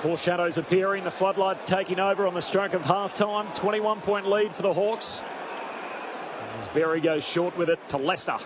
Foreshadows appearing, the floodlights taking over on the stroke of half-time. 21-point lead for the Hawks. As Berry goes short with it to Leicester.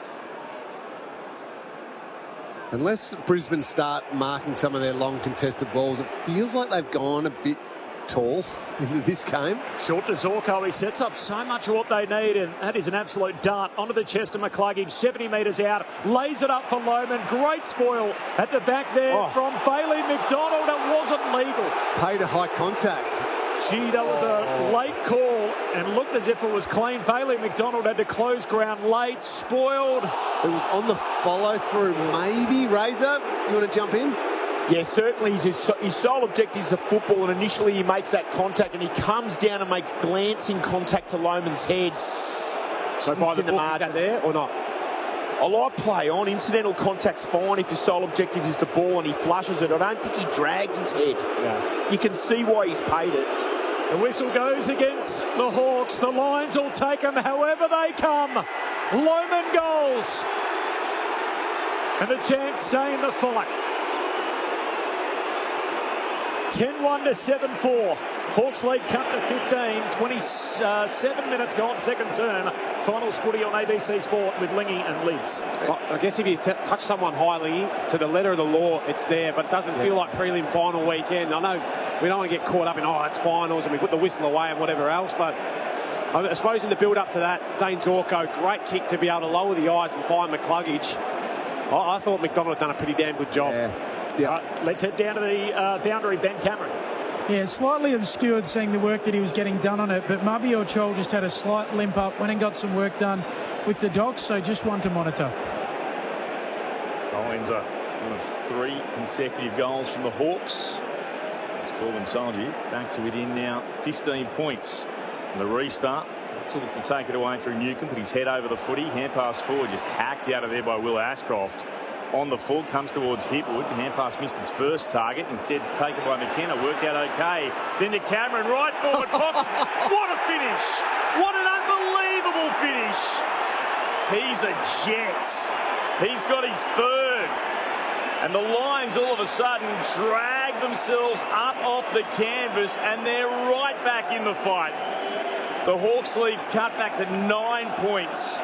Unless Brisbane start marking some of their long contested balls, it feels like they've gone a bit tall into this game. Short to Zorko, he sets up so much of what they need, and that is an absolute dart onto the chest of McCluggage, 70 metres out, lays it up for Lohmann. Great spoil at the back there from Bailey McDonald. It wasn't legal. Paid a high contact. Gee, that was a late call and looked as if it was clean. Bailey McDonald had to close ground late, spoiled. It was on the follow-through, maybe. Razor, you want to jump in? Yeah, certainly his sole objective is the football, and initially he makes that contact and he comes down and makes glancing contact to Lohmann's head. So by the margin there or not? I like play on. Incidental contact's fine if your sole objective is the ball and he flushes it. I don't think he drags his head. Yeah. You can see why he's paid it. The whistle goes against the Hawks. The Lions will take them however they come. Lohmann goals. And the Giants stay in the fight. 10-1 to 7-4. Hawks lead cut to 15. 27 minutes gone, second term. Finals footy on ABC Sport with Lingy and Lids. I guess if you touch someone highly, to the letter of the law, it's there, but it doesn't feel like prelim final weekend. I know we don't want to get caught up in, it's finals and we put the whistle away and whatever else, but I suppose in the build-up to that, Dane Zorko, great kick to be able to lower the eyes and find McCluggage. I thought McDonald had done a pretty damn good job. Yeah. Let's head down to the boundary. Ben Cameron. Yeah, slightly obscured seeing the work that he was getting done on it, but Mabior Chol just had a slight limp up, went and got some work done with the Dogs, so just one to monitor. Lions are one of 3 consecutive goals from the Hawks. As Corbin told you, back to within now 15 points. And the restart, to look to take it away through Newcombe, put his head over the footy, hand pass forward, just hacked out of there by Will Ashcroft. On the full, comes towards Hipwood. Hand pass missed its first target. Instead, taken by McKenna. Worked out okay. Then to Cameron, right forward pocket. What a finish! What an unbelievable finish! He's a jet. He's got his third. And the Lions all of a sudden drag themselves up off the canvas and they're right back in the fight. The Hawks lead's cut back to 9 points.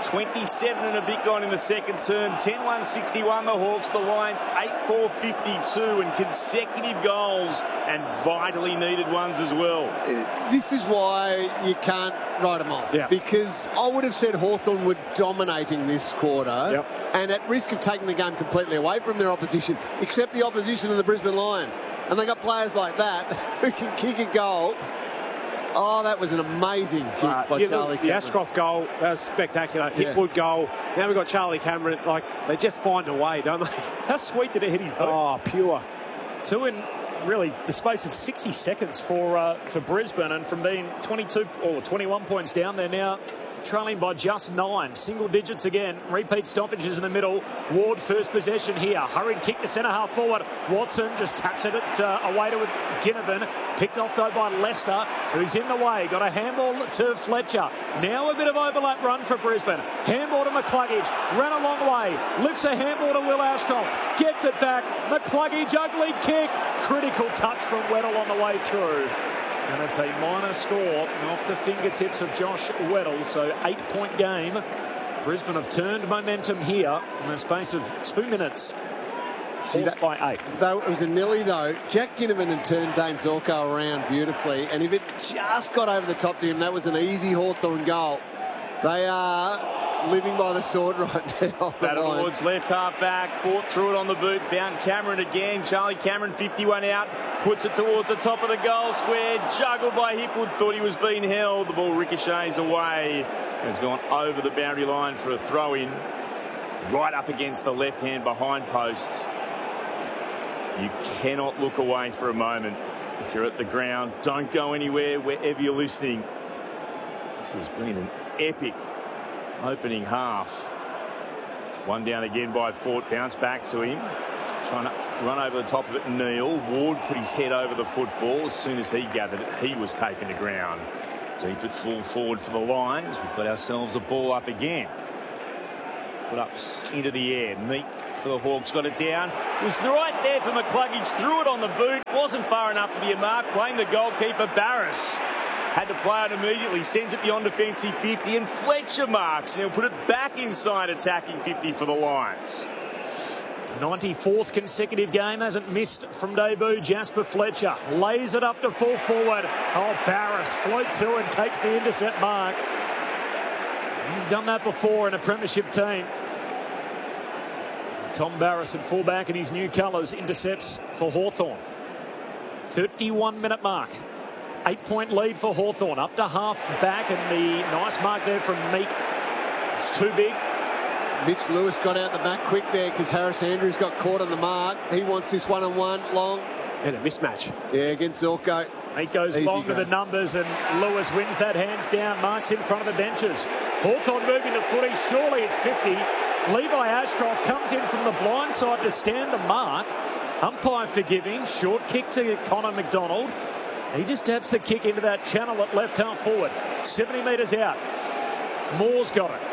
27 and a bit gone in the second term. 10-1-61 the Hawks. The Lions 8-4-52 and consecutive goals and vitally needed ones as well. This is why you can't write them off. Yeah. Because I would have said Hawthorn were dominating this quarter and at risk of taking the game completely away from their opposition, except the opposition of the Brisbane Lions. And they got players like that who can kick a goal. Oh, that was an amazing kick by Charlie Cameron. The Ashcroft goal, that was spectacular. Hipwood goal. Now we've got Charlie Cameron. Like, they just find a way, don't they? How sweet did it hit his boot? Oh, pure. 2 in really the space of 60 seconds for Brisbane, and from being 22 or 21 points down, they're now trailing by just 9. Single digits again. Repeat stoppages in the middle. Ward first possession here. Hurried kick to centre half forward. Watson just taps it away to Ginnivan. Picked off though by Leicester, who's in the way. Got a handball to Fletcher. Now a bit of overlap run for Brisbane. Handball to McCluggage. Ran a long way. Lifts a handball to Will Ashcroft. Gets it back. McCluggage, ugly kick. Critical touch from Weddle on the way through. And it's a minor score off the fingertips of Josh Weddle. So 8-point game. Brisbane have turned momentum here in the space of 2 minutes. Hawks by 8. Though it was a nilly though. Jack Ginnivan had turned Dane Zorko around beautifully, and if it just got over the top to him, that was an easy Hawthorn goal. They are living by the sword right now. Battlewood's left half back, fought through it on the boot, found Cameron again. Charlie Cameron, 51 out, puts it towards the top of the goal square, juggled by Hipwood, thought he was being held. The ball ricochets away, has gone over the boundary line for a throw-in, right up against the left hand behind post. You cannot look away for a moment. If you're at the ground, don't go anywhere wherever you're listening. This has been an epic opening half. One down again by Fort, bounce back to him. Trying to run over the top of it, Neil. Ward put his head over the football. As soon as he gathered it, he was taken to ground. Deep at full forward for the Lions. We've got ourselves a ball up again. Put up into the air. Meek for the Hawks. Got it down. Was right there for McCluggage. Threw it on the boot. Wasn't far enough to be a mark. Playing the goalkeeper, Barris. Had to play it immediately. Sends it beyond defensive 50. And Fletcher marks. And he'll put it back inside attacking 50 for the Lions. 94th consecutive game, hasn't missed from debut. Jasper Fletcher lays it up to full forward. Oh, Barris floats through and takes the intercept mark. He's done that before in a premiership team. Tom Barris at fullback in his new colours intercepts for Hawthorn. 31-minute mark. 8-point lead for Hawthorn. Up to half back, and the nice mark there from Meek. It's too big. Mitch Lewis got out the back quick there because Harris Andrews got caught on the mark. He wants this one-on-one long. And a mismatch. Yeah, against Zorko. He goes long to the numbers, and Lewis wins that hands down. Marks in front of the benches. Hawthorn moving to footy. Surely it's 50. Levi Ashcroft comes in from the blind side to stand the mark. Umpire forgiving. Short kick to Connor McDonald. He just taps the kick into that channel at left half forward. 70 metres out. Moore's got it.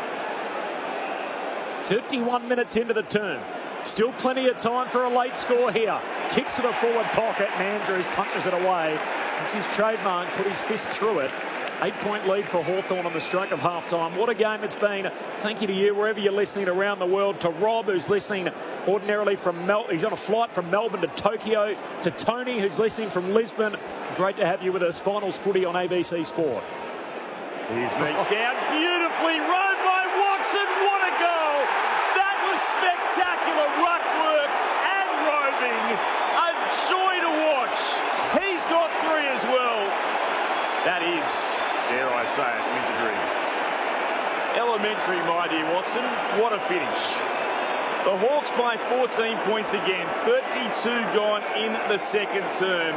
31 minutes into the term. Still plenty of time for a late score here. Kicks to the forward pocket, and Andrews punches it away. It's his trademark, put his fist through it. 8-point lead for Hawthorn on the stroke of half-time. What a game it's been. Thank you to you, wherever you're listening around the world. To Rob, who's listening ordinarily from he's on a flight from Melbourne to Tokyo. To Tony, who's listening from Lisbon. Great to have you with us. Finals footy on ABC Sport. Here's Meek down beautifully. Rowed by Watson. What a goal. That was spectacular ruck work and roving. A joy to watch. He's got 3 as well. That is, dare I say it, wizardry. Elementary, my dear Watson. What a finish. The Hawks by 14 points again. 32 gone in the second term.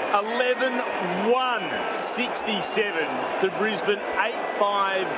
11-1, 67 to Brisbane, 8-5,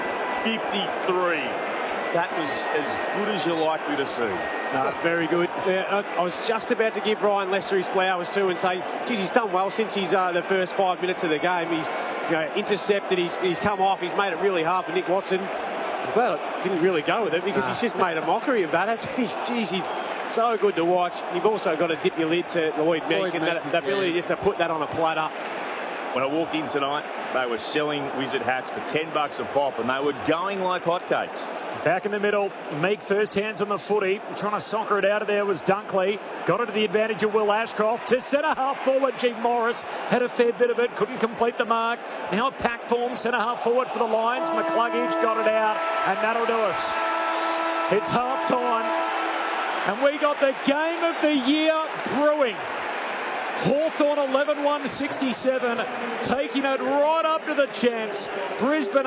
53. That was as good as you're likely to see. No, very good. I was just about to give Ryan Lester his flowers too and say, geez, he's done well since he's the first 5 minutes of the game. He's intercepted, he's come off, he's made it really hard for Nick Watson. But didn't really go with it because he's just made a mockery of that. Geez, he's so good to watch. You've also got to dip your lid to Lloyd Meek and the ability just to put that on a platter. When I walked in tonight, they were selling Wizard hats for $10 a pop, and they were going like hotcakes. Back in the middle, Meek first hands on the footy. Trying to soccer it out of there was Dunkley. Got it to the advantage of Will Ashcroft. To centre half forward, Jig Morris had a fair bit of it. Couldn't complete the mark. Now pack form, centre half forward for the Lions. McCluggage got it out, and that'll do us. It's half time, and we got the game of the year brewing. Hawthorn 11-1-67, taking it right up to the chance. Brisbane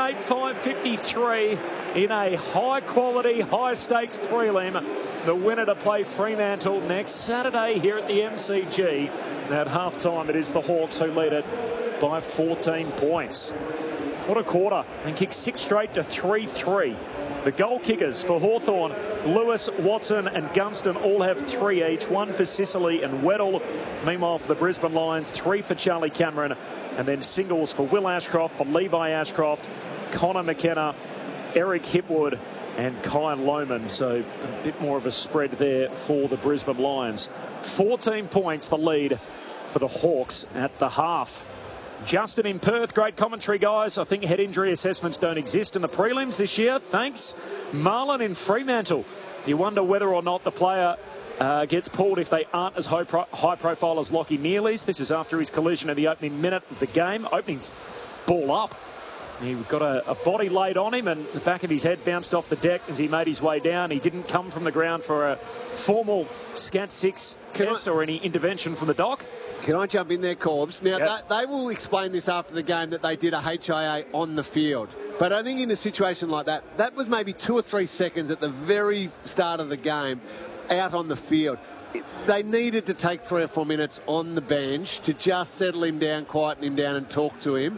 8-5-53 in a high-quality, high-stakes prelim. The winner to play Fremantle next Saturday here at the MCG. And at half-time, it is the Hawks who lead it by 14 points. What a quarter. And kick 6 straight to 3-3. The goal kickers for Hawthorn, Lewis, Watson and Gunston all have 3 each. 1 for Sicily and Weddle. Meanwhile, for the Brisbane Lions, 3 for Charlie Cameron. And then singles for Will Ashcroft, for Levi Ashcroft, Connor McKenna, Eric Hipwood and Kyle Lohman. So a bit more of a spread there for the Brisbane Lions. 14 points the lead for the Hawks at the half. Justin in Perth, great commentary, guys. I think head injury assessments don't exist in the prelims this year. Thanks. Marlon in Fremantle. You wonder whether or not the player gets pulled if they aren't as high profile as Lockie Neely's. This is after his collision in the opening minute of the game. Opening's ball up. He got a body laid on him, and the back of his head bounced off the deck as he made his way down. He didn't come from the ground for a formal Scat 6 test or any intervention from the doc. Can I jump in there, Corbs? Now, they will explain this after the game that they did a HIA on the field. But I think in a situation like that, that was maybe 2 or 3 seconds at the very start of the game out on the field. They needed to take 3 or 4 minutes on the bench to just settle him down, quieten him down and talk to him.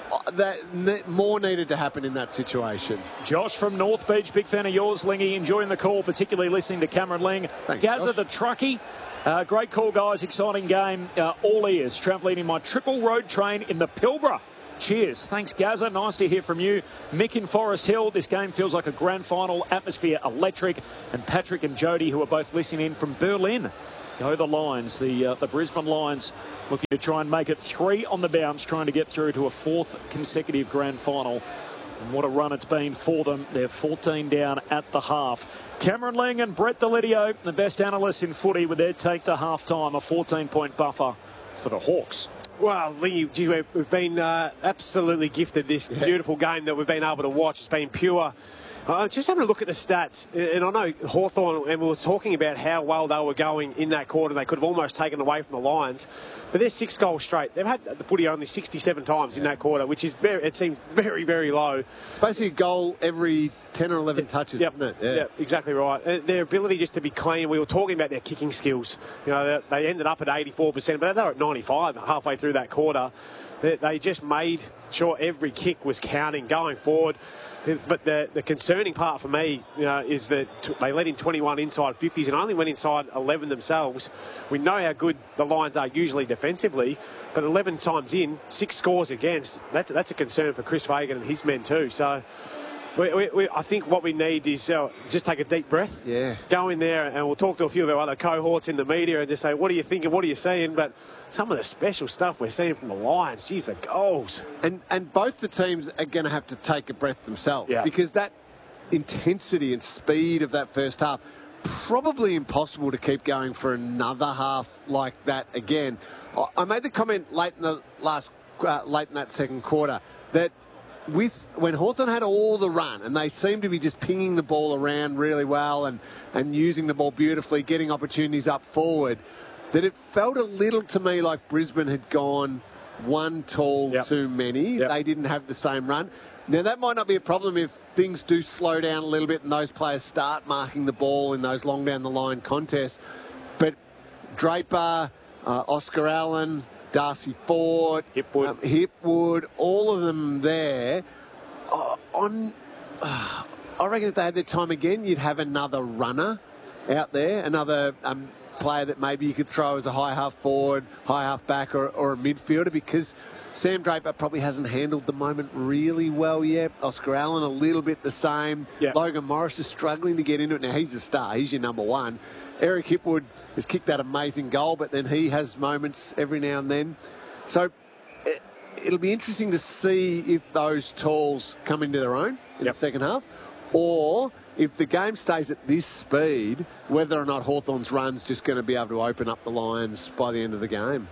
That more needed to happen in that situation. Josh from North Beach, big fan of yours, Lingy, enjoying the call, particularly listening to Cameron Ling. Thanks, Gazza Josh. the truckie. Great call, guys. Exciting game. All ears. Travelling in my triple road train in the Pilbara Cheers. Thanks, Gazza. Nice to hear from you. Mick in Forest Hill. This game feels like a grand final. Atmosphere electric. And Patrick and Jody, who are both listening in from Berlin. Go the Lions. The Brisbane Lions looking to try and make it 3 on the bounce, trying to get through to a 4th consecutive grand final. And what a run it's been for them. They're 14 down at the half. Cameron Ling and Brett Delidio, the best analysts in footy, with their take to half-time, a 14-point buffer for the Hawks. Well, Lee, we've been absolutely gifted this beautiful game that we've been able to watch. It's been pure. Just having a look at the stats, and I know Hawthorn, and we were talking about how well they were going in that quarter. They could have almost taken away from the Lions, but they're 6 goals straight. They've had the footy only 67 times in that quarter, which is it seems very, very low. It's basically a goal every 10 or 11 touches, isn't it? Yeah, exactly right. And their ability just to be clean. We were talking about their kicking skills. You know, they ended up at 84%, but they were at 95 halfway through that quarter. They just made sure every kick was counting going forward. But the concerning part for me, is that they let in 21 inside 50s and only went inside 11 themselves. We know how good the Lions are usually defensively, but 11 times in, 6 scores against, that's a concern for Chris Fagan and his men too. So I think what we need is just take a deep breath. Yeah. Go in there, and we'll talk to a few of our other cohorts in the media and just say, what are you thinking? What are you seeing? But some of the special stuff we're seeing from the Lions, geez, the goals. And both the teams are going to have to take a breath themselves, because that intensity and speed of that first half, probably impossible to keep going for another half like that again. I made the comment late in that second quarter that when Hawthorn had all the run and they seemed to be just pinging the ball around really well and using the ball beautifully, getting opportunities up forward, that it felt a little to me like Brisbane had gone one tall too many. They didn't have the same run. Now, that might not be a problem if things do slow down a little bit and those players start marking the ball in those long down the line contests. But Draper, Oscar Allen, Darcy Ford, Hipwood, all of them there. I reckon if they had their time again, you'd have another runner out there, another player that maybe you could throw as a high half forward, high half back, or a midfielder, because Sam Draper probably hasn't handled the moment really well yet. Oscar Allen a little bit the same. Logan Morris is struggling to get into it. Now, he's a star. He's your number one. Eric Hipwood has kicked that amazing goal, but then he has moments every now and then. So it'll be interesting to see if those talls come into their own in the second half, or if the game stays at this speed, whether or not Hawthorn's run's just going to be able to open up the Lions by the end of the game.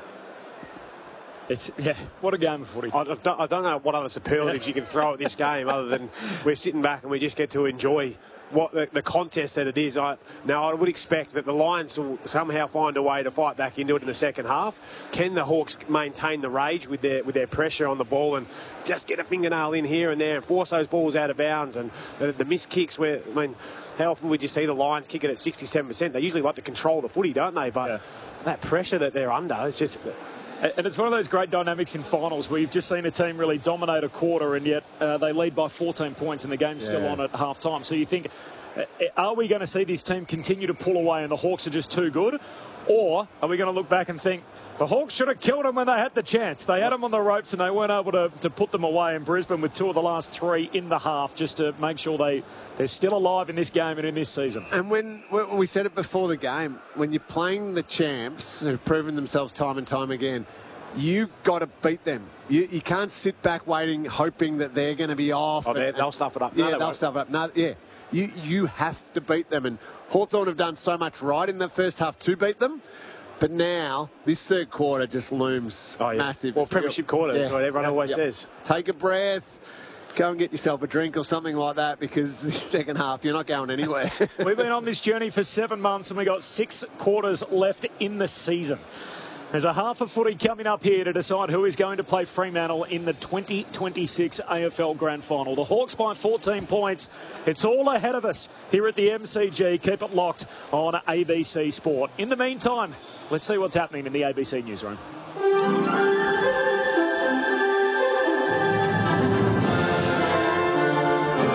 What a game of footy. I don't know what other superlatives you can throw at this game other than we're sitting back and we just get to enjoy what the contest that it is. Now, I would expect that the Lions will somehow find a way to fight back into it in the second half. Can the Hawks maintain the rage with their pressure on the ball and just get a fingernail in here and there and force those balls out of bounds? And the missed kicks, how often would you see the Lions kick it at 67%? They usually like to control the footy, don't they? But that pressure that they're under, it's just... And it's one of those great dynamics in finals where you've just seen a team really dominate a quarter and yet they lead by 14 points and the game's still on at half-time. So you think, are we going to see this team continue to pull away and the Hawks are just too good? Or are we going to look back and think, the Hawks should have killed them when they had the chance. They had them on the ropes and they weren't able to put them away in Brisbane with 2 of the last 3 in the half just to make sure they're still alive in this game and in this season. And when we said it before the game, when you're playing the champs who've proven themselves time and time again, you've got to beat them. You can't sit back waiting, hoping that they're going to be off. They'll stuff it up. They'll stuff it up. No, you have to beat them. And Hawthorn have done so much right in the first half to beat them. But now, this third quarter just looms massive. Well, premiership quarter, is what everyone always says. Take a breath, go and get yourself a drink or something like that, because this second half, you're not going anywhere. We've been on this journey for 7 months and we've got 6 quarters left in the season. There's a half of footy coming up here to decide who is going to play Fremantle in the 2026 AFL Grand Final. The Hawks by 14 points. It's all ahead of us here at the MCG. Keep it locked on ABC Sport. In the meantime, let's see what's happening in the ABC newsroom.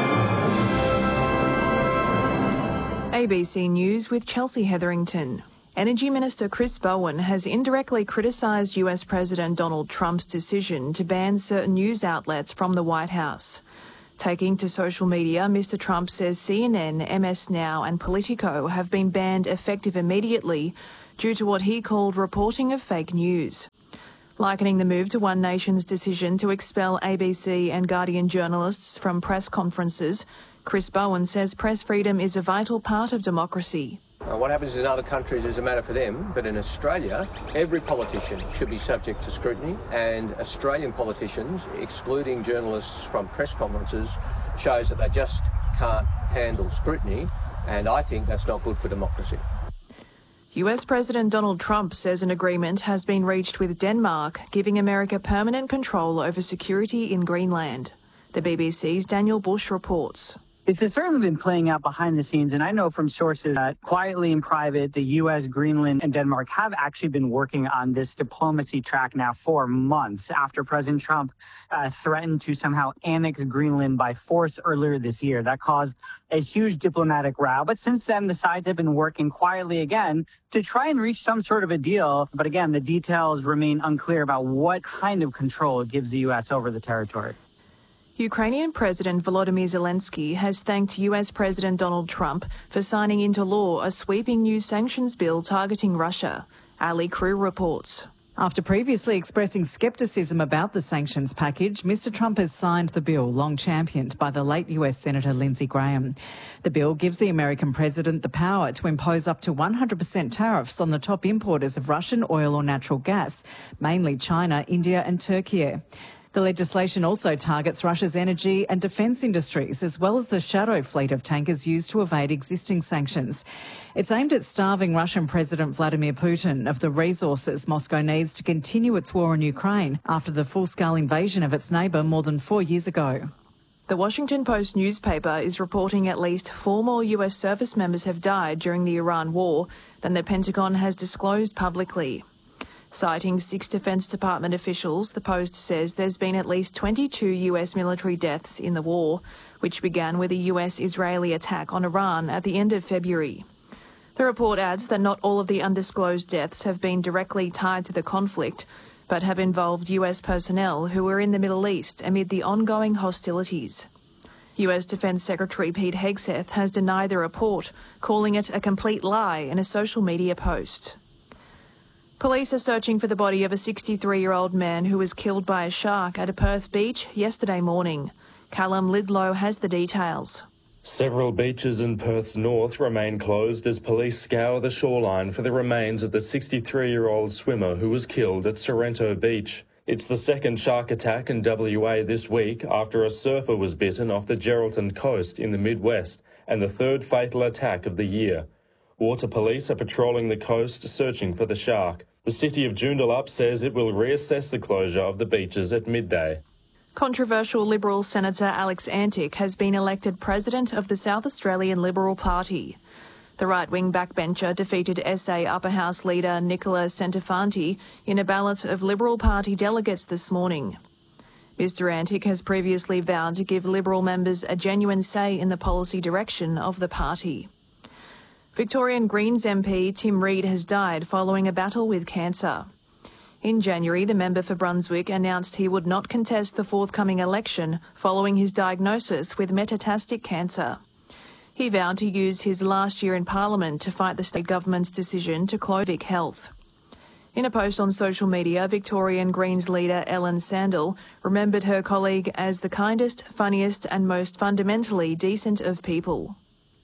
ABC News with Chelsea Hetherington. Energy Minister Chris Bowen has indirectly criticised US President Donald Trump's decision to ban certain news outlets from the White House. Taking to social media, Mr. Trump says CNN, MS Now and Politico have been banned effective immediately due to what he called reporting of fake news. Likening the move to One Nation's decision to expel ABC and Guardian journalists from press conferences, Chris Bowen says press freedom is a vital part of democracy. What happens in other countries is a matter for them, but in Australia, every politician should be subject to scrutiny, and Australian politicians, excluding journalists from press conferences, shows that they just can't handle scrutiny, and I think that's not good for democracy. US President Donald Trump says an agreement has been reached with Denmark, giving America permanent control over security in Greenland. The BBC's Daniel Bush reports. This has certainly been playing out behind the scenes, and I know from sources that quietly in private, the U.S., Greenland, and Denmark have actually been working on this diplomacy track now for months after President Trump threatened to somehow annex Greenland by force earlier this year. That caused a huge diplomatic row. But since then, the sides have been working quietly again to try and reach some sort of a deal. But again, the details remain unclear about what kind of control it gives the U.S. over the territory. Ukrainian President Volodymyr Zelensky has thanked US President Donald Trump for signing into law a sweeping new sanctions bill targeting Russia. Ali Crew reports. After previously expressing scepticism about the sanctions package, Mr. Trump has signed the bill, long championed by the late US Senator Lindsey Graham. The bill gives the American president the power to impose up to 100% tariffs on the top importers of Russian oil or natural gas, mainly China, India and Turkey. The legislation also targets Russia's energy and defence industries, as well as the shadow fleet of tankers used to evade existing sanctions. It's aimed at starving Russian President Vladimir Putin of the resources Moscow needs to continue its war in Ukraine after the full-scale invasion of its neighbour more than 4 years ago. The Washington Post newspaper is reporting at least 4 more US service members have died during the Iran war than the Pentagon has disclosed publicly. Citing 6 Defense Department officials, the Post says there's been at least 22 US military deaths in the war, which began with a US-Israeli attack on Iran at the end of February. The report adds that not all of the undisclosed deaths have been directly tied to the conflict, but have involved US personnel who were in the Middle East amid the ongoing hostilities. US Defense Secretary Pete Hegseth has denied the report, calling it a complete lie in a social media post. Police are searching for the body of a 63-year-old man who was killed by a shark at a Perth beach yesterday morning. Callum Lidlow has the details. Several beaches in Perth's north remain closed as police scour the shoreline for the remains of the 63-year-old swimmer who was killed at Sorrento Beach. It's the second shark attack in WA this week after a surfer was bitten off the Geraldton coast in the Midwest, and the third fatal attack of the year. Water police are patrolling the coast searching for the shark. The city of Joondalup says it will reassess the closure of the beaches at midday. Controversial Liberal Senator Alex Antic has been elected President of the South Australian Liberal Party. The right-wing backbencher defeated SA Upper House leader Nicola Centofanti in a ballot of Liberal Party delegates this morning. Mr Antic has previously vowed to give Liberal members a genuine say in the policy direction of the party. Victorian Greens MP Tim Reid has died following a battle with cancer. In January, the member for Brunswick announced he would not contest the forthcoming election following his diagnosis with metastatic cancer. He vowed to use his last year in Parliament to fight the state government's decision to close Vic Health. In a post on social media, Victorian Greens leader Ellen Sandell remembered her colleague as the kindest, funniest and most fundamentally decent of people.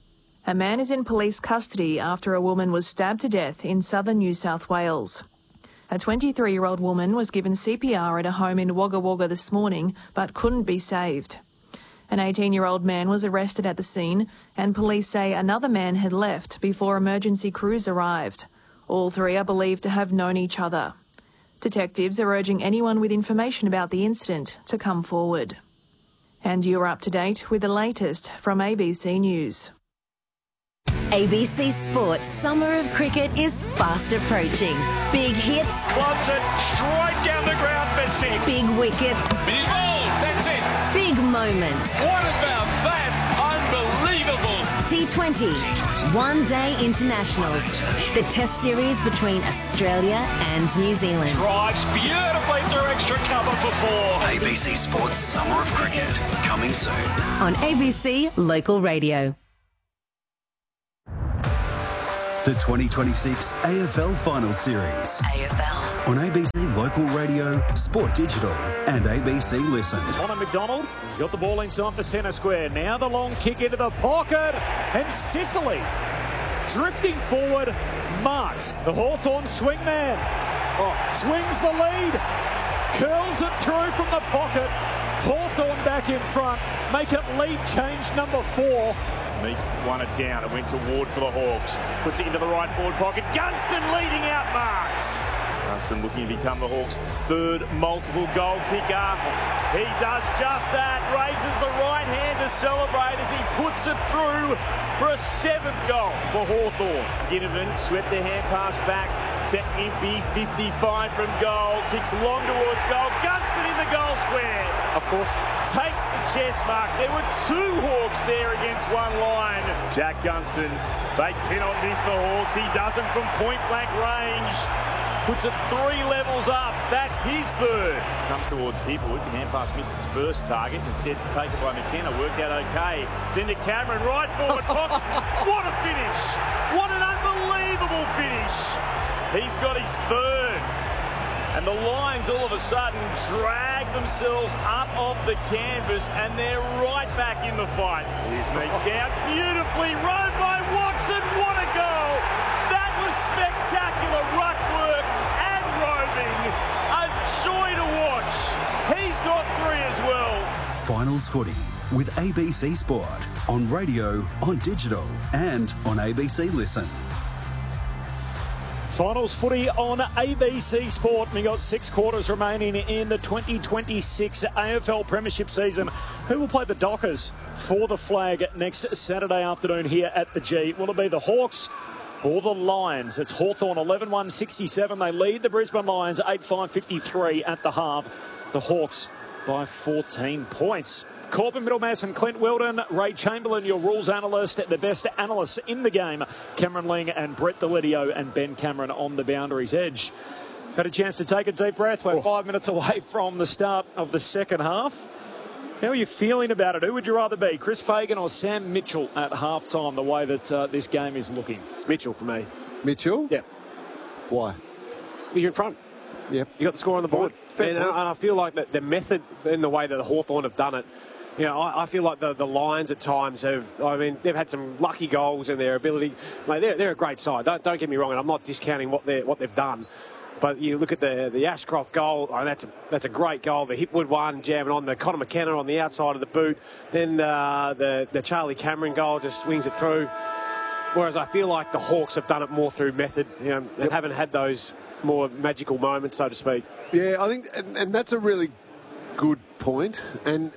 A man is in police custody after a woman was stabbed to death in southern New South Wales. A 23-year-old woman was given CPR at a home in Wagga Wagga this morning but couldn't be saved. An 18-year-old man was arrested at the scene and police say another man had left before emergency crews arrived. All three are believed to have known each other. Detectives are urging anyone with information about the incident to come forward. And you're up to date with the latest from ABC News. ABC Sports Summer of Cricket is fast approaching. Big hits. Clubs it straight down the ground for 6. Big wickets. He's bowled. That's it. Big moments. What about that? Unbelievable. T20, one-day internationals, the test series between Australia and New Zealand. Drives beautifully through extra cover for 4. ABC Sports Summer of Cricket, coming soon. On ABC Local Radio. The 2026 AFL Final Series. AFL. On ABC Local Radio, Sport Digital and ABC Listen. Connor McDonald, he's got the ball inside the centre square. Now the long kick into the pocket. And Sicily, drifting forward, marks the Hawthorn swingman. Swings the lead. Curls it through from the pocket. Hawthorn back in front. Make it lead change number 4. Meek won it down. It went to Ward for the Hawks. Puts it into the right forward pocket. Gunston leading out marks. Gunston looking to become the Hawks' third multiple goal kicker. He does just that. Raises the right hand to celebrate as he puts it through for a 7th goal for Hawthorn. Ginnivan swept the hand pass back. Set Impey, 55 from goal. Kicks long towards goal. Gunston in the goal square. Of course, takes the chest mark. There were 2 Hawks there against one line. Jack Gunston, they cannot miss the Hawks. He doesn't from point-blank range. Puts it 3 levels up. That's his 3rd. Comes towards Hipwood. The hand pass missed its first target. Instead, taken by McKenna. Worked out okay. Then to Cameron, right forward pocket. What a finish. What an unbelievable finish. He's got his 3rd. And the Lions all of a sudden drag themselves up off the canvas and they're right back in the fight. Here's Meek down, beautifully rowed by Watson. What a goal! That was spectacular ruck work and roving. A joy to watch. He's got 3 as well. Finals footy with ABC Sport. On radio, on digital and on ABC Listen. Finals footy on ABC Sport. We got 6 quarters remaining in the 2026 AFL Premiership season. Who will play the Dockers for the flag next Saturday afternoon here at the G? Will it be the Hawks or the Lions? It's Hawthorn 11-1-67. They lead the Brisbane Lions 8-5-53 at the half. The Hawks by 14 points. Corbin Middlemass and Clint Weldon, Ray Chamberlain, your rules analyst, the best analysts in the game, Cameron Ling and Brett Delidio and Ben Cameron on the boundary's edge. Had a chance to take a deep breath. We're 5 minutes away from the start of the second half. How are you feeling about it? Who would you rather be, Chris Fagan or Sam Mitchell at halftime, the way that this game is looking? Mitchell for me. Mitchell? Yeah. Why? You're in front. Yep. You got the score on the board. And I feel like that the method in the way that the Hawthorn have done it, you know, I feel like the Lions at times have, I mean, they've had some lucky goals in their ability. Mate, they're a great side. Don't get me wrong, and I'm not discounting what they've done. But you look at the Ashcroft goal, and that's a great goal. The Hipwood one, jamming on the Connor McKenna on the outside of the boot. Then the Charlie Cameron goal just swings it through. Whereas I feel like the Hawks have done it more through method, you know, and haven't had those more magical moments, so to speak. Yeah, I think, and that's a really good point. And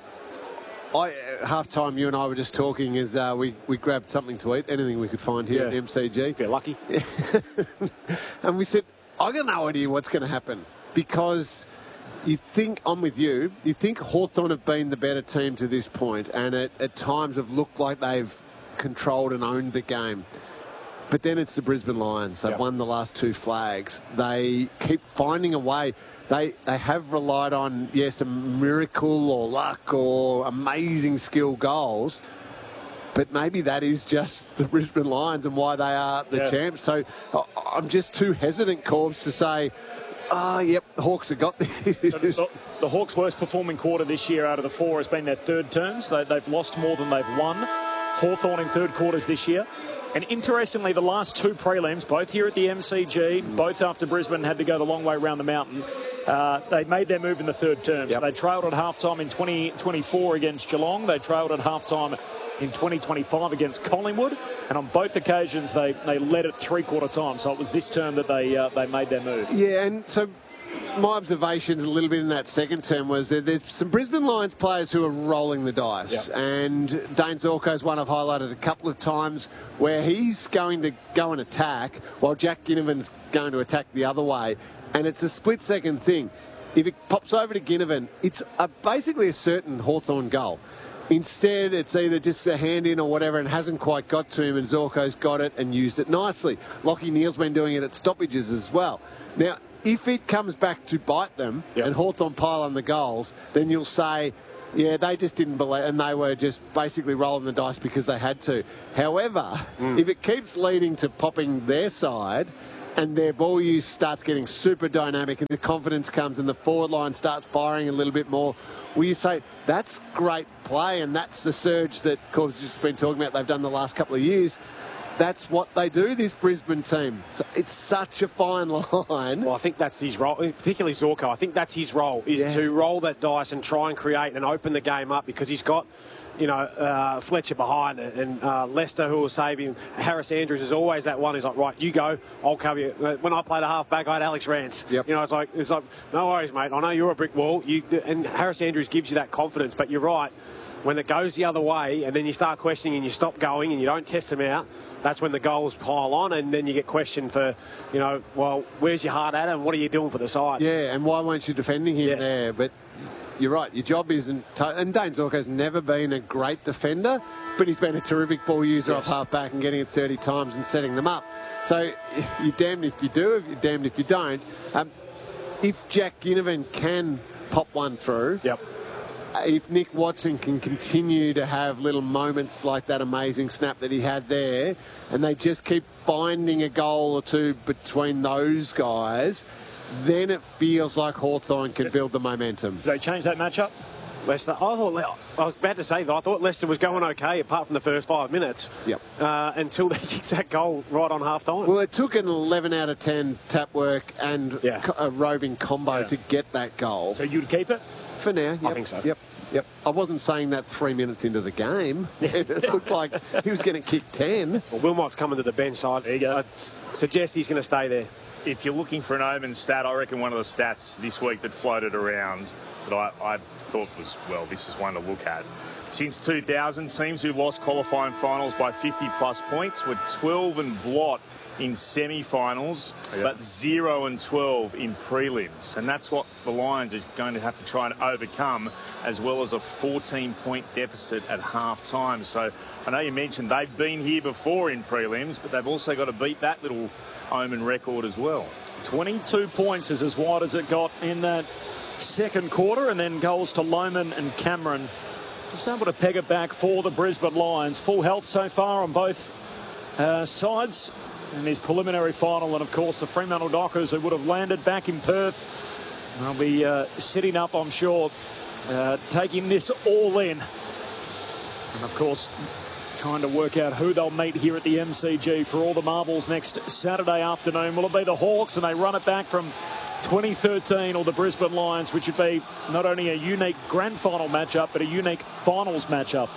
half time, you and I were just talking as we grabbed something to eat, anything we could find here at MCG. If you're lucky. And we said, I got no idea what's going to happen, because you think, I'm with you, you think Hawthorn have been the better team to this point, and at times have looked like they've controlled and owned the game. But then it's the Brisbane Lions. They've won the last 2 flags. They keep finding a way. They have relied on, yes, a miracle or luck or amazing skill goals, but maybe that is just the Brisbane Lions and why they are the champs. So I'm just too hesitant, Corbs, to say, yep, the Hawks have got this. The Hawks' worst performing quarter this year out of the 4 has been their 3rd terms. They've lost more than they've won. Hawthorn in 3rd quarters this year. And interestingly, the last 2 prelims, both here at the MCG, both after Brisbane had to go the long way around the mountain, they made their move in the 3rd term. So they trailed at halftime in 2024 against Geelong. They trailed at halftime in 2025 against Collingwood. And on both occasions, they led at 3-quarter time. So it was this term that they made their move. Yeah, and so my observations a little bit in that 2nd term was that there's some Brisbane Lions players who are rolling the dice. And Dane Zorko's one I've highlighted a couple of times where he's going to go and attack while Jack Ginnivan's going to attack the other way. And it's a split-second thing. If it pops over to Ginnivan, it's basically a certain Hawthorn goal. Instead, it's either just a hand in or whatever and hasn't quite got to him, and Zorko's got it and used it nicely. Lachie Neale's been doing it at stoppages as well. Now, if it comes back to bite them and Hawthorn pile on the goals, then you'll say, yeah, they just didn't believe, and they were just basically rolling the dice because they had to. However, if it keeps leading to popping their side and their ball use starts getting super dynamic and the confidence comes and the forward line starts firing a little bit more, will you say, that's great play and that's the surge that Corb's just been talking about they've done the last couple of years? That's what they do, this Brisbane team. So it's such a fine line. Well, I think that's his role, particularly Zorko. I think that's his role, is to roll that dice and try and create and open the game up, because he's got, you know, Fletcher behind it and Lester, who will save him. Harris Andrews is always that one who's like, right, you go, I'll cover you. When I played a half-back, I had Alex Rance. You know, it's like, no worries, mate. I know you're a brick wall. And Harris Andrews gives you that confidence, but you're right. When it goes the other way and then you start questioning and you stop going and you don't test them out, that's when the goals pile on, and then you get questioned for, you know, well, where's your heart at and what are you doing for the side? Yeah, and why weren't you defending him there? But you're right, your job isn't... and Dane Zorko's never been a great defender, but he's been a terrific ball user off half-back and getting it 30 times and setting them up. So you're damned if you do, you're damned if you don't. If Jack Ginnivan can pop one through... If Nick Watson can continue to have little moments like that amazing snap that he had there, and they just keep finding a goal or two between those guys, then it feels like Hawthorn can build the momentum. Did they change that matchup? Leicester, I was about to say that. I thought Leicester was going okay apart from the first 5 minutes. Until they kicked that goal right on half-time. Well, it took an 11 out of 10 tap work and a roving combo to get that goal. So you'd keep it? For now, I think so. Yep. I wasn't saying that 3 minutes into the game. It looked like he was going to kick 10. Well, Wilmot's coming to the bench side. There you go. I suggest he's going to stay there. If you're looking for an omen stat, I reckon one of the stats this week that floated around that I thought was, well, this is one to look at. Since 2000, teams who lost qualifying finals by 50-plus points were 12 and blot in semi-finals, but 0 and 12 in prelims. And that's what the Lions are going to have to try and overcome, as well as a 14-point deficit at half-time. So I know you mentioned they've been here before in prelims, but they've also got to beat that little omen record as well. 22 points is as wide as it got in that second quarter, and then goals to Lohmann and Cameron. Just able to peg it back for the Brisbane Lions. Full health so far on both sides in this preliminary final, and of course the Fremantle Dockers, who would have landed back in Perth. They'll be sitting up, I'm sure, taking this all in. And of course, trying to work out who they'll meet here at the MCG for all the marbles next Saturday afternoon. Will it be the Hawks, and they run it back from 2013, or the Brisbane Lions, which would be not only a unique grand final matchup, but a unique finals matchup?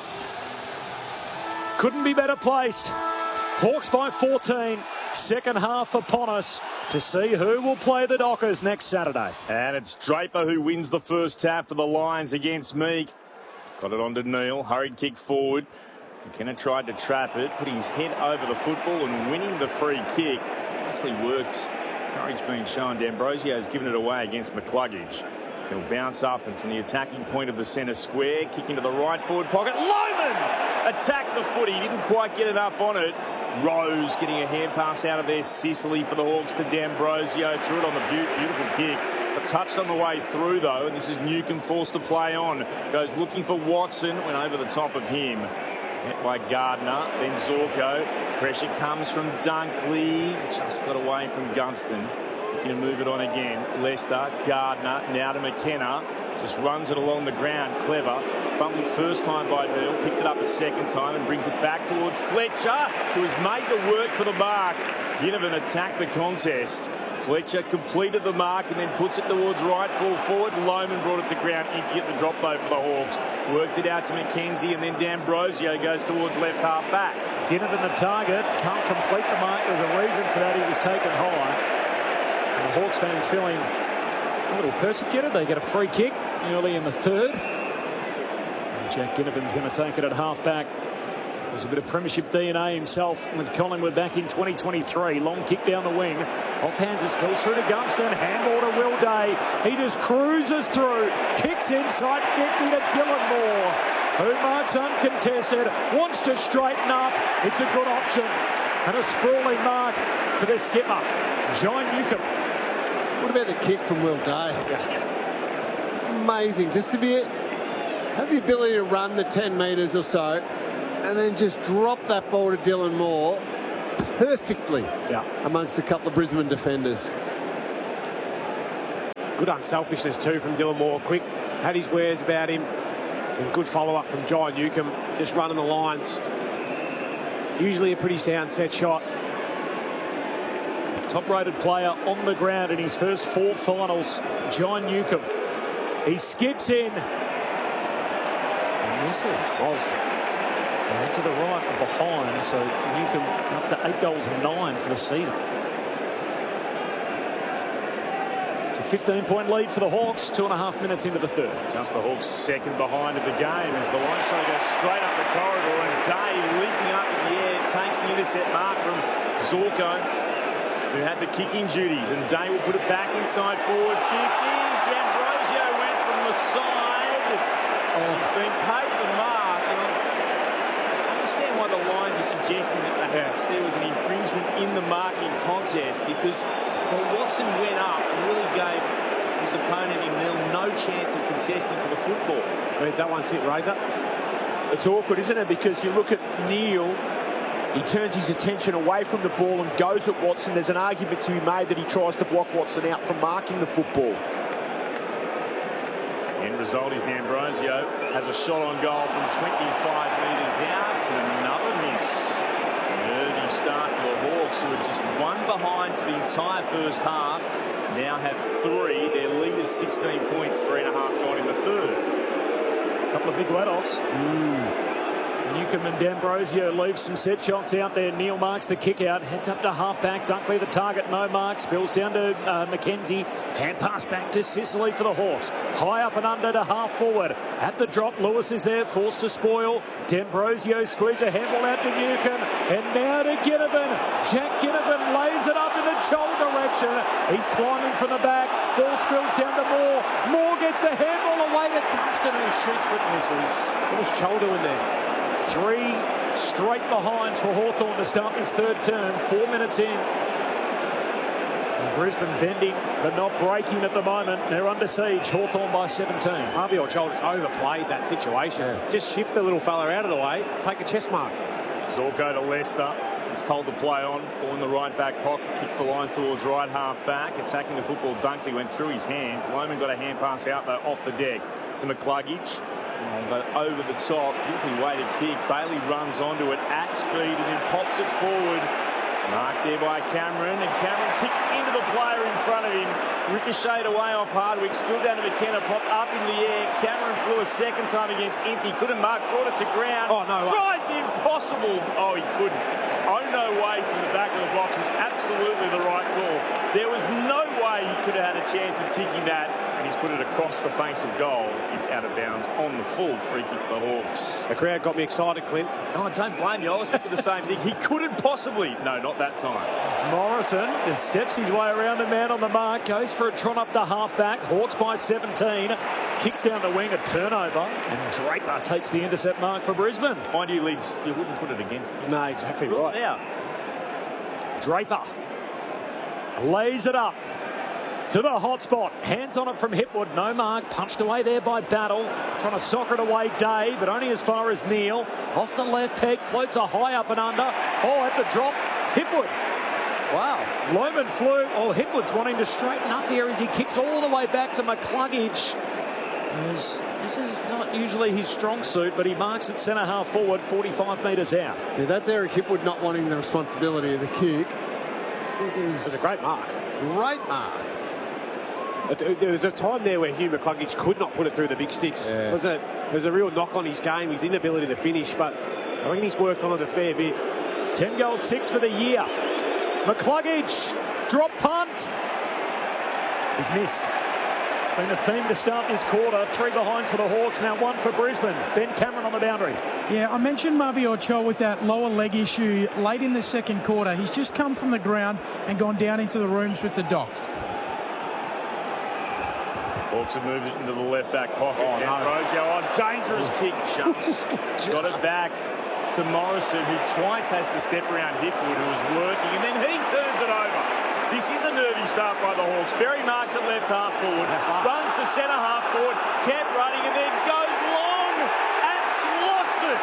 Couldn't be better placed. Hawks by 14. Second half upon us to see who will play the Dockers next Saturday. And it's Draper who wins the first half for the Lions against Meek. Got it on to Neale. Hurried kick forward. McKenna tried to trap it, putting his head over the football and winning the free kick. Nicely works. Courage being shown. D'Ambrosio has given it away against McCluggage. He'll bounce up, and from the attacking point of the centre square, kick into the right forward pocket. Lohmann attacked the footy. He didn't quite get it up on it. Rose getting a hand pass out of there. Sicily for the Hawks to D'Ambrosio. Threw it on the beautiful kick. But touched on the way through, though, and this is Newcombe forced to play on. Goes looking for Watson. Went over the top of him. Met by Gardner. Then Zorko. Pressure comes from Dunkley. Just got away from Gunston. Looking to move it on again. Lester, Gardner, now to McKenna. Just runs it along the ground. Clever. Fumbled first time by Neale. Picked it up a second time and brings it back towards Fletcher, who has made the work for the mark. Ginnivan attacked the contest. Fletcher completed the mark and then puts it towards right, ball forward. Lohmann brought it to ground. Inky at the drop though for the Hawks. Worked it out to McKenzie, and then D'Ambrosio goes towards left half back. Ginnivan the target. Can't complete the mark. There's a reason for that. He was taken high. And the Hawks fans feeling a little persecuted. They get a free kick early in the third. And Jack Ginnivan's going to take it at half back. There's a bit of premiership DNA himself with Collingwood back in 2023. Long kick down the wing. Offhands it, goes through to Gunston. Handball to Will Day. He just cruises through. Kicks inside 50 to Dylan Moore. who marks uncontested, wants to straighten up. It's a good option. And a sprawling mark for the skipper, John Newcomb. What about the kick from Will Day? Amazing, just to have the ability to run the 10 metres or so and then just drop that ball to Dylan Moore perfectly amongst a couple of Brisbane defenders. Good unselfishness too from Dylan Moore. Quick, had his wares about him. And good follow-up from John Newcomb, just running the lines. Usually a pretty sound set shot. Top-rated player on the ground in his first 4 finals, John Newcomb. He skips in. And misses. To the right and behind, so Newcomb up to 8 goals and 9 for the season. It's a 15-point lead for the Hawks, 2.5 minutes into the third. Just the Hawks second behind of the game as the line shot goes straight up the corridor, and Day leaping up in the air takes the intercept mark from Zorko, who had the kicking duties, and Day will put it back inside forward 50. D'Ambrosio went from the side. He's been paid the mark. And I understand why the line is suggesting that perhaps there was an infringement in the marking contest, because Watson went up and really gave his opponent in Neil no chance of contesting for the football. Where's that one sit, Razor? It's awkward, isn't it? Because you look at Neil, he turns his attention away from the ball and goes at Watson. There's an argument to be made that he tries to block Watson out from marking the football. End result is D'Ambrosio has a shot on goal from 25 metres out, and another miss. Early start for the Hawks, who are just 1 behind for the entire first half. Now have 3. Their lead is 16 points, 3.5 gone in the third. A couple of big let-offs. Newcomb and D'Ambrosio leave some set shots out there. Neil marks the kick out, heads up to half-back. Dunkley the target, no mark. Spills down to McKenzie. Hand pass back to Sicily for the Hawks. High up and under to half-forward. At the drop, Lewis is there, forced to spoil. D'Ambrosio squeezes a handball out to Newcomb. And now to Ginnivan. Jack Ginnivan lays it up in the Chol direction. He's climbing from the back. Ball spills down to Moore. Moore gets the handball away to Gunston, who shoots but misses. What was Chol doing there? 3 straight behinds for Hawthorn to start this third term. 4 minutes in. And Brisbane bending but not breaking at the moment. They're under siege. Hawthorn by 17. Mabior Chol just overplayed that situation. Just shift the little fella out of the way. Take a chest mark. Zorko to Leicester. It's told to play on. Ball in the right back pocket. Kicks the lines towards right half back. Attacking the football. Dunkley went through his hands. Lohman got a hand pass out though off the deck to McCluggage. But over the top, beautifully weighted kick. Bailey runs onto it at speed and then pops it forward. Marked there by Cameron, and Cameron kicks into the player in front of him. Ricocheted away off Hardwick, spilled down to McKenna, popped up in the air. Cameron flew a second time against Impey, couldn't mark, brought it to ground. Oh, no. Tries the impossible. Oh, he couldn't. Oh, no way from the back of the box was absolutely the right call. There was no way he could have had a chance of kicking that. And he's put it across the face of goal. It's out of bounds on the full free kick for the Hawks. The crowd got me excited, Clint. No, I don't blame you. I was thinking the same thing. He couldn't possibly. No, not that time. Morrison just steps his way around the man on the mark. Goes for a trot up to half-back. Hawks by 17. Kicks down the wing, a turnover. And Draper takes the intercept mark for Brisbane. Mind you, Leeds, you wouldn't put it against him. No, exactly right. Yeah. Draper lays it up to the hot spot. Hands on it from Hipwood. No mark. Punched away there by Battle. Trying to soccer it away Day, but only as far as Neil. Off the left peg. Floats a high up and under. Oh, at the drop. Hipwood. Wow. Lohman flew. Oh, Hipwood's wanting to straighten up here as he kicks all the way back to McCluggage. This is not usually his strong suit, but he marks it centre half forward, 45 metres out. Yeah, that's Eric Hipwood not wanting the responsibility of the kick. It was a great mark. Great mark. There was a time there where Hugh McCluggage could not put it through the big sticks. Yeah. There was a real knock on his game, his inability to finish, but I reckon he's worked on it a fair bit. 10 goals, 6 for the year. McCluggage, drop punt. He's missed. It's been a theme to start this quarter. 3 behinds for the Hawks, now 1 for Brisbane. Ben Cameron on the boundary. Yeah, I mentioned Mabior Chol with that lower leg issue late in the second quarter. He's just come from the ground and gone down into the rooms with the doc. Hawks have moved it into the left-back pocket. D'Ambrosio on, dangerous kick. Just got it back to Morrison, who twice has the step around Hickwood, who was working, and then he turns it over. This is a nervy start by the Hawks. Berry marks at left half forward, runs the centre half forward, kept running, and then goes long and slots it.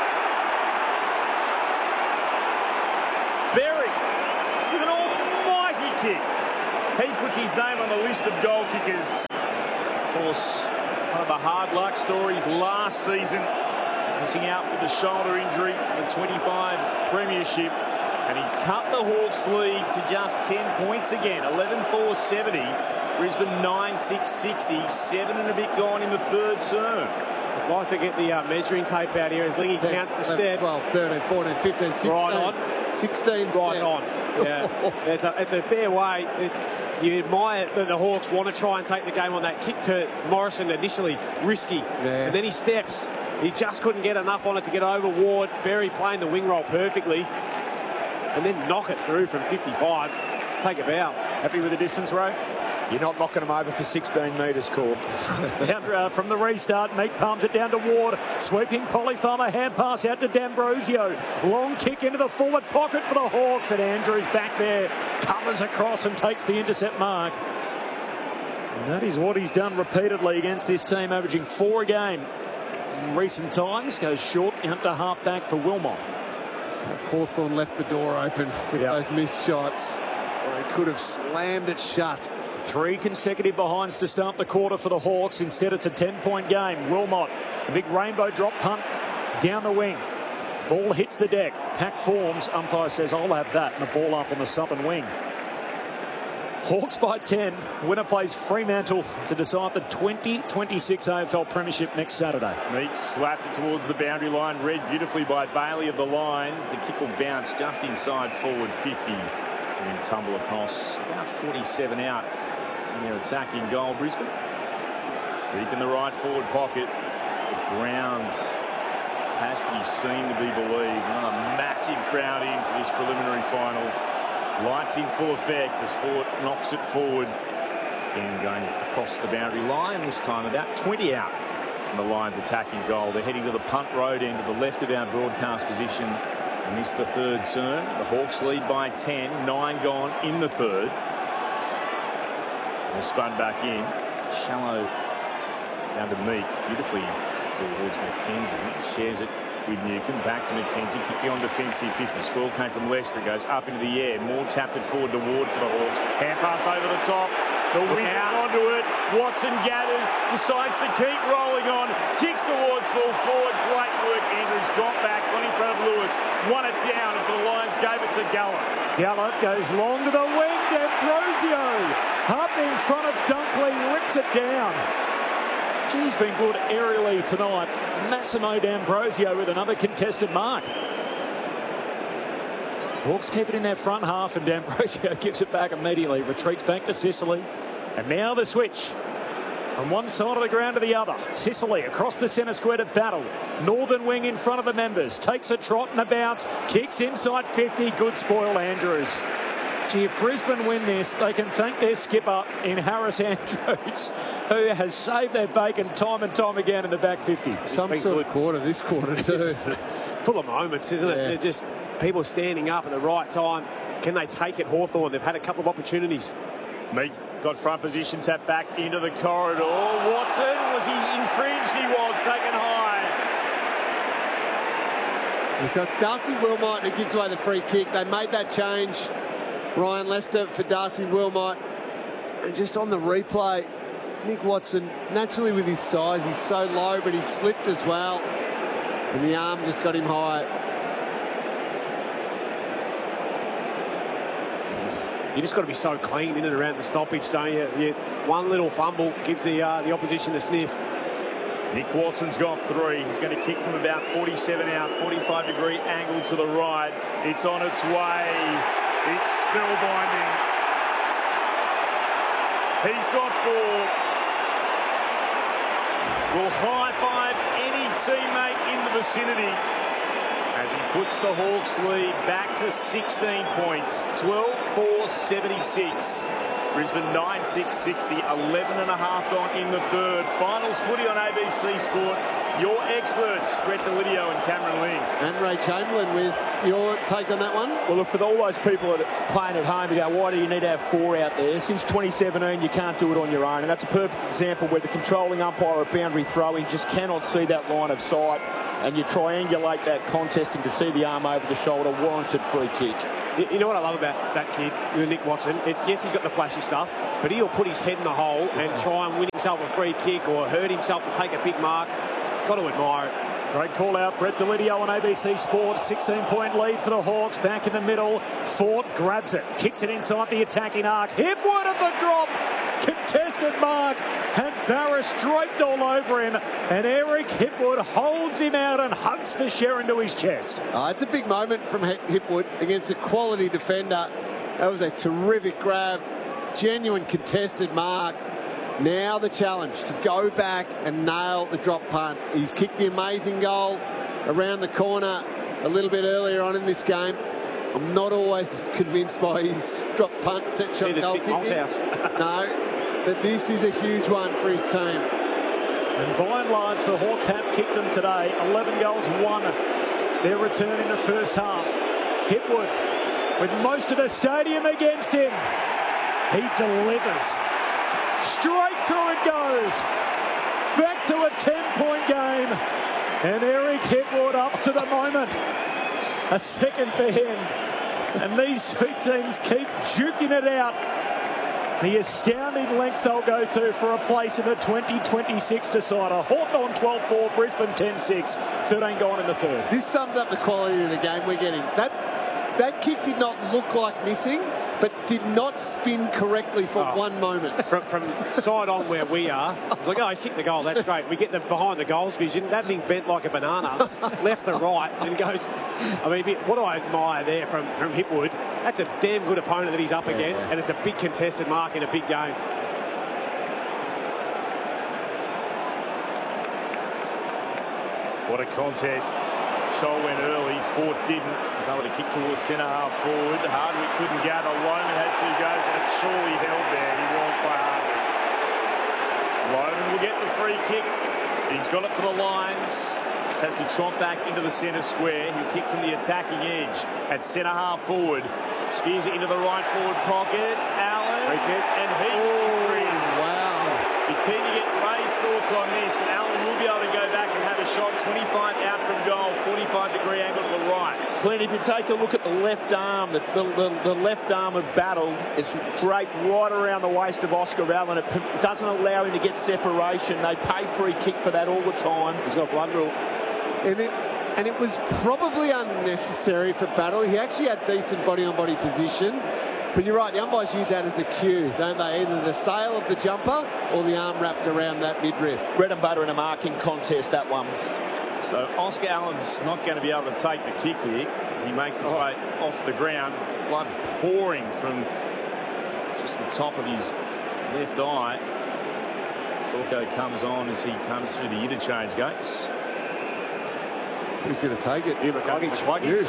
Berry with an almighty kick. He puts his name on the list of goal kickers. Of course, one of the hard luck stories last season, missing out with a shoulder injury, the 25 premiership, and he's cut the Hawks lead to just 10 points again, 11-4-70, Brisbane 9-6-60, 7 and a bit gone in the third term. I'd like to get the measuring tape out here as Lingy counts the steps. 12, 13, 14, 15, 16. Right on. 16 right steps. On. Yeah, it's a fair way. You admire that the Hawks want to try and take the game on that kick to Morrison initially, risky. Yeah. And then he steps. He just couldn't get enough on it to get over Ward. Berry playing the wing roll perfectly. And then knock it through from 55. Take a bow. Happy with the distance, Ray? You're not knocking them over for 16 metres, Cord. From the restart, Meek palms it down to Ward. Sweeping Polyfarmer, hand pass out to D'Ambrosio. Long kick into the forward pocket for the Hawks, and Andrews back there, covers across and takes the intercept mark. And that is what he's done repeatedly against this team, averaging 4 a game in recent times. Goes short out to half-back for Wilmot. Hawthorn left the door open with those missed shots. They could have slammed it shut. 3 consecutive behinds to start the quarter for the Hawks. Instead, it's a 10-point game. Wilmot, a big rainbow drop punt down the wing. Ball hits the deck. Pack forms. Umpire says, I'll have that. And the ball up on the southern wing. Hawks by 10. Winner plays Fremantle to decide the 2026 AFL Premiership next Saturday. Meek slapped it towards the boundary line. Read beautifully by Bailey of the Lions. The kick will bounce just inside forward 50. And then tumble across about 47 out. In their attacking goal, Brisbane. Deep in the right forward pocket. The ground capacity seen to be believed. Another massive crowd in for this preliminary final. Lights in full effect as Fort knocks it forward. Again going across the boundary line. This time about 20 out from the Lions attacking goal. They're heading to the punt road end to the left of our broadcast position. And this the third turn. The Hawks lead by 10. 9 gone in the third. They're spun back in. Shallow down to Meek. Beautifully towards McKenzie. Shares it with Newcomb. Back to McKenzie. Kick beyond defensive 50. Squirrel came from Leicester. Goes up into the air. More tapped it forward to Ward for the Hawks. Hand pass over the top. The Wizards onto it. Watson gathers. Decides to keep rolling on. Kicks towards full forward. Great work. Andrews got back. Got in front of Lewis. Won it down. And the Lions gave it to Gallup. Gallup goes long to the wing. D'Ambrosio up in front of Dunkley. Rips it down. She's been good aerially tonight. Massimo D'Ambrosio with another contested mark. Hawks keep it in their front half, and D'Ambrosio gives it back immediately. Retreats back to Sicily. And now the switch from one side of the ground to the other. Sicily across the centre square to battle. Northern wing in front of the members. Takes a trot and a bounce. Kicks inside 50. Good spoil, Andrews. Gee, if Brisbane win this, they can thank their skipper in Harris Andrews, who has saved their bacon time and time again in the back 50. Some sort of quarter, this quarter too. Full of moments, isn't it? They're just people standing up at the right time. Can they take it, Hawthorn? They've had a couple of opportunities. Meek got front position, tap back into the corridor. Watson, was he infringed? He was taken high. And so it's Darcy Wilmot who gives away the free kick. They made that change. Ryan Lester for Darcy Wilmot. And just on the replay, Nick Watson, naturally with his size, he's so low, but he slipped as well. And the arm just got him high. You just got to be so clean in and around the stoppage, don't you? One little fumble gives the opposition a sniff. Nick Watson's got 3. He's going to kick from about 47 out, 45-degree angle to the right. It's on its way. It's spellbinding. He's got 4. Will high-five any teammate in the vicinity as he puts the Hawks lead back to 16 points. 12-4-76. Brisbane 9-6-60, 11.5 gone in the third. Finals footy on ABC Sport. Your experts, Brett Delidio and Cameron Ling. And Ray Chamberlain with your take on that one. Well, look, for all those people that are playing at home, you go, why do you need to have 4 out there? Since 2017, you can't do it on your own. And that's a perfect example where the controlling umpire at boundary throwing just cannot see that line of sight. And you triangulate that contest and to see the arm over the shoulder warranted free kick. You know what I love about that kid, Nick Watson? Yes, he's got the flashy stuff, but he'll put his head in the hole and try and win himself a free kick or hurt himself to take a big mark. Got to admire it. Great call out, Brett Delidio on ABC Sport. 16-point lead for the Hawks. Back in the middle. Fort grabs it, kicks it inside the attacking arc. Hipwood at the drop. Contested mark. And Barris draped all over him. And Eric Hipwood holds him out and hugs the Sherrin to his chest. It's a big moment from Hipwood against a quality defender. That was a terrific grab. Genuine contested mark. Now the challenge to go back and nail the drop punt. He's kicked the amazing goal around the corner a little bit earlier on in this game. I'm not always convinced by his drop punt set shot goal kicking. No, but this is a huge one for his team. And by and large, the Hawks have kicked them today. 11 goals, 1. Their return in the first half. Hipwood with most of the stadium against him. He delivers. Straight through it goes. Back to a 10-point game. And Eric Hipwood up to the moment. A second for him. And these two teams keep duking it out. The astounding lengths they'll go to for a place in the 2026 decider. Hawthorn 12-4, Brisbane 10-6. 13 gone in the third. This sums up the quality of the game we're getting. That kick did not look like missing, but did not spin correctly for one moment. From side on where we are, it's like, oh, he kicked the goal, that's great. We get the behind the goals vision. That thing bent like a banana, left to right, and goes. I mean, what do I admire there from Hipwood? That's a damn good opponent that he's up against, and it's a big contested mark in a big game. What a contest. Shoal went early, Fort didn't. Was able to kick towards centre half forward. Hardwick couldn't gather. Loman had 2 goes and it surely held there. He was by Hardwick. Loman will get the free kick. He's got it for the lines. Just has to trot back into the centre square. He'll kick from the attacking edge at centre half forward. Spears it into the right forward pocket. Allen. Free kick. And he's free. Wow. Be keen to get Ray's thoughts on this, but Allen will be able to go back and have a shot. 25 out from goal, 45-degree angle to the right. Clint, if you take a look at the left arm, the left arm of Battle, it's draped right around the waist of Oscar Allen. It doesn't allow him to get separation. They pay free kick for that all the time. He's got a blood rule. And it was probably unnecessary for Battle. He actually had decent body-on-body position. But you're right, the umpires use that as a cue, don't they? Either the sail of the jumper or the arm wrapped around that midriff. Bread and butter in a marking contest, that one. So Oscar Allen's not going to be able to take the kick here as he makes his way off the ground. Blood pouring from just the top of his left eye. Sorko comes on as he comes through the interchange gates. Who's going to take it? Hugh McCluggage.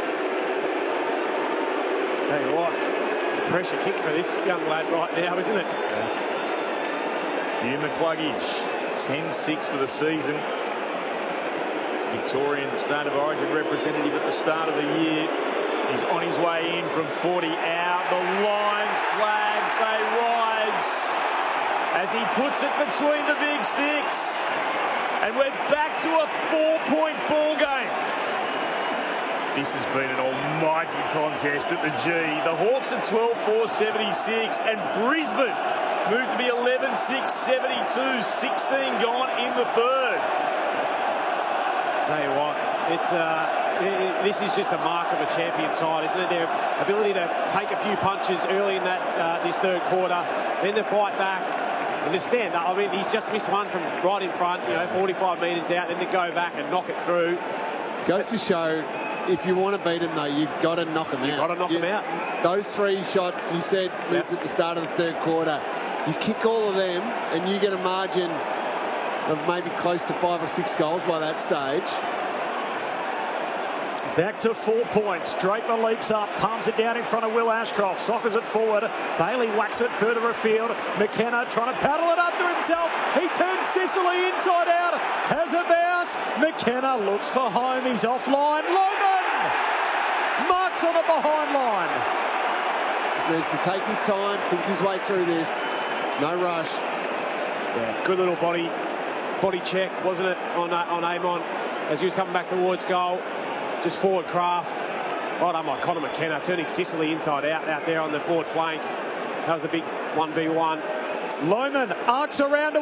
Tell you what, pressure kick for this young lad right now, isn't it? Hugh McCluggage, 10-6 for the season. Victorian State of Origin representative at the start of the year. He's on his way in from 40 out. The Lions flags, they rise as he puts it between the big sticks. And we're back to a 4-point ball game. This has been an almighty contest at the G. The Hawks are 12-4-76 and Brisbane moved to be 11-6-72. 16 gone in the third. Tell you what, this is just a mark of a champion side, isn't it? Their ability to take a few punches early in that this third quarter, then to fight back and to stand up. I mean, he's just missed one from right in front, 45 metres out, then to go back and knock it through. Goes to show, if you want to beat them, though, you've got to knock them out. You've got to knock them out. Those 3 shots you said at the start of the third quarter, you kick all of them and you get a margin of maybe close to 5 or 6 goals by that stage. Back to 4 points. Draper leaps up, palms it down in front of Will Ashcroft. Sockers it forward. Bailey whacks it further afield. McKenna trying to paddle it under himself. He turns Sicily inside out. Has a bounce. McKenna looks for home. He's offline. Lohmann marks on the behind line. Just needs to take his time, think his way through this. No rush. Yeah, good little body check, wasn't it, on Amon as he was coming back towards goal. Just forward craft. Right on by Connor McKenna, turning Sicily inside out there on the forward flank. That was a big 1v1. Lohmann arcs around